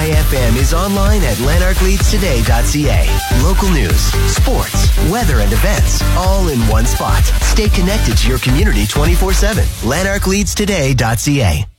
Today FM is online at lanarkleadstoday.ca. Local news, sports, weather, and events, all in one spot. Stay connected to your community 24/7. lanarkleadstoday.ca.